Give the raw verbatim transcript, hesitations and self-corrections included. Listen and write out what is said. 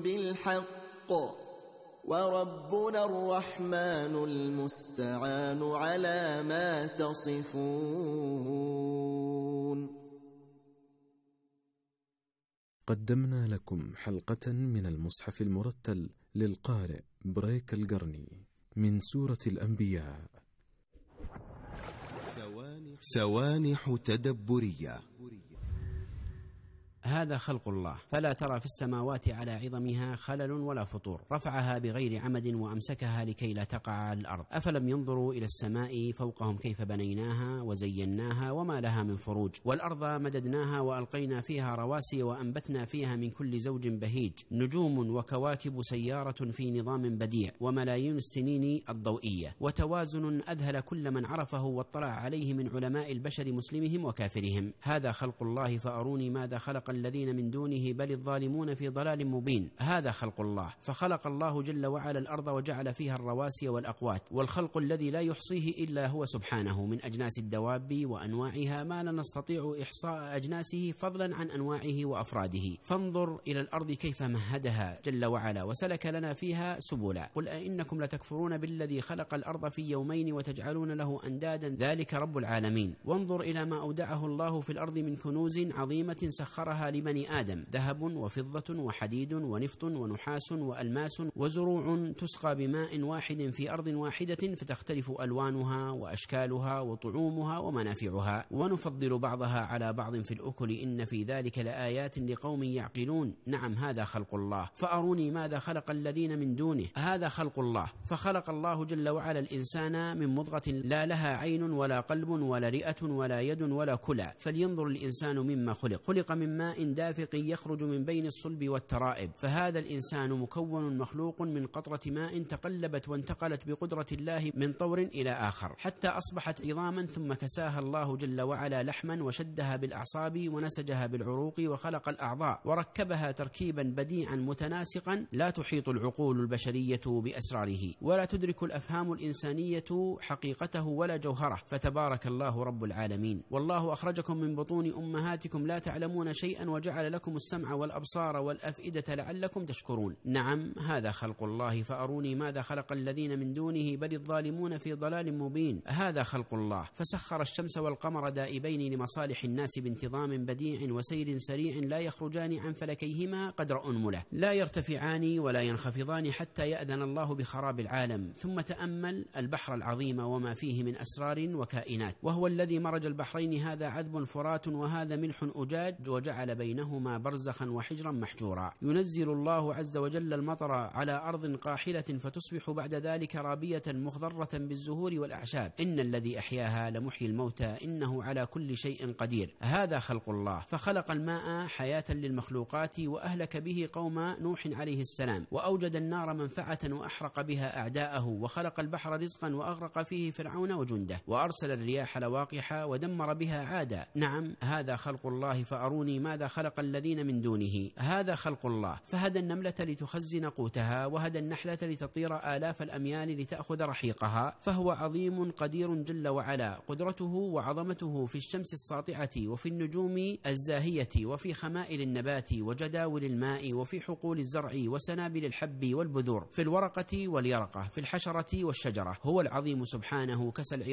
بالحق وربنا الرحمن المستعان على ما تصفون. قدمنا لكم حلقة من المصحف المرتل للقارئ بريك القرني من سورة الأنبياء. سوانح تدبرية. هذا خلق الله، فلا ترى في السماوات على عظمها خلل ولا فطور، رفعها بغير عمد وأمسكها لكي لا تقع على الأرض. أفلم ينظروا إلى السماء فوقهم كيف بنيناها وزيناها وما لها من فروج، والأرض مددناها وألقينا فيها رواسي وأنبتنا فيها من كل زوج بهيج، نجوم وكواكب سيارة في نظام بديع وملايين السنين الضوئية، وتوازن أذهل كل من عرفه واطلع عليه من علماء البشر مسلمهم وكافرهم. هذا خلق الله فأروني ماذا خلق الذين من دونه بل الظالمون في ضلال مبين. هذا خلق الله، فخلق الله جل وعلا الأرض وجعل فيها الرواسي والأقوات، والخلق الذي لا يحصيه إلا هو سبحانه، من أجناس الدواب وأنواعها ما لا نستطيع إحصاء أجناسه فضلا عن أنواعه وأفراده. فانظر إلى الأرض كيف مهدها جل وعلا وسلك لنا فيها سبلا. قل أئنكم لتكفرون بالذي خلق الأرض في يومين وتجعلون له أندادا ذلك رب العالمين. وانظر إلى ما أودعه الله في الأرض من كنوز عظيمة سخرها لبني آدم، ذهب وفضة وحديد ونفط ونحاس وألماس وزروع تسقى بماء واحد في أرض واحدة فتختلف ألوانها وأشكالها وطعومها ومنافعها، ونفضل بعضها على بعض في الأكل، إن في ذلك لآيات لقوم يعقلون. نعم هذا خلق الله، فأروني ماذا خلق الذين من دونه. هذا خلق الله، فخلق الله جل وعلا الإنسان من مضغة لا لها عين ولا قلب ولا رئة ولا يد ولا كلى، فلينظر الإنسان مما خلق. خلق من ماء دافق يخرج من بين الصلب والترائب، فهذا الإنسان مكون مخلوق من قطرة ماء تقلبت وانتقلت بقدرة الله من طور إلى آخر حتى أصبحت عظاما، ثم كساها الله جل وعلا لحما وشدها بالأعصاب ونسجها بالعروق وخلق الأعضاء وركبها تركيبا بديعا متناسقا لا تحيط العقول البشرية بأسراره ولا تدرك الأفهام الإنسانية حقيقته ولا جوهره، فتبارك الله رب العالمين. والله أخرجكم من بطون أمهاتكم لا تعلمون شيئا وجعل لكم السمع والأبصار والأفئدة لعلكم تشكرون. نعم هذا خلق الله، فأروني ماذا خلق الذين من دونه بل الظالمون في ضلال مبين. هذا خلق الله، فسخر الشمس والقمر دائبين لمصالح الناس بانتظام بديع وسير سريع لا يخرجان عن فلكيهما قدر أنملة، لا يرتفعان ولا ينخفضان حتى يأذن الله بخراب العالم. ثم تأمل البحر العظيم وما فيه من أسرار وكائنات، وهو الذي مرج البحرين، هذا عذب فرات وهذا ملح أجاج، وجعل بينهما برزخا وحجرا محجورا. ينزل الله عز وجل المطر على أرض قاحلة فتصبح بعد ذلك رابية مخضرة بالزهور والأعشاب. إن الذي أحياها لمحيي الموتى إنه على كل شيء قدير. هذا خلق الله، فخلق الماء حياة للمخلوقات وأهلك به قوم نوح عليه السلام، وأوجد النار منفعة وأحرق بها أعداءه، وخلق البحر رزقا وأغرق فيه فرعون وجنده، وأرسل الرياح لواقح ودمر بها عادا. نعم هذا خلق الله، فأروني ماذا خلق الذين من دونه. هذا خلق الله، فهدى النملة لتخزن قوتها وهدى النحلة لتطير آلاف الأميال لتأخذ رحيقها، فهو عظيم قدير جل وعلا. قدرته وعظمته في الشمس الساطعة وفي النجوم الزاهية وفي خمائل النبات وجداول الماء وفي حقول الزرع وسنابل الحب والبذور، في الورقة واليرقة، في الحشرة والشجرة. هو العظيم سبحانه كسى